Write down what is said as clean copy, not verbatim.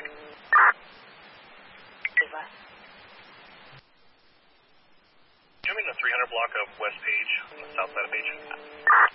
traffic. Coming to 300 block of West Page, on the south side of Page.